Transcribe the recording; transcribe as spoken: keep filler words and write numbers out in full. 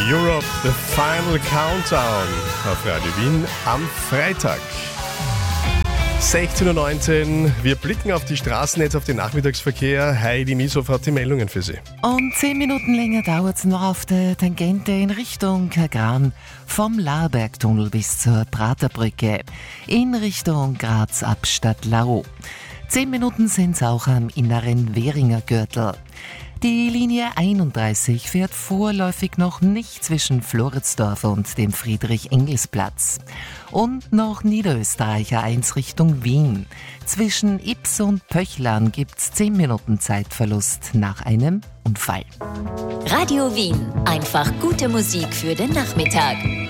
Europe, The Final Countdown auf Radio Wien am Freitag. sechzehn Uhr neunzehn. Wir blicken auf die Straßen, jetzt auf den Nachmittagsverkehr. Heidi Mieshoff hat die Meldungen für Sie. Und zehn Minuten länger dauert es noch auf der Tangente in Richtung Kagran vom Laarbergtunnel bis zur Praterbrücke in Richtung Graz ab Stadtlau. Zehn Minuten sind es auch am inneren Währinger Gürtel. Die Linie einunddreißig fährt vorläufig noch nicht zwischen Floridsdorf und dem Friedrich-Engels-Platz. Und noch Niederösterreicher eins Richtung Wien. Zwischen Ips und Pöchlern gibt's zehn Minuten Zeitverlust nach einem Unfall. Radio Wien. Einfach gute Musik für den Nachmittag.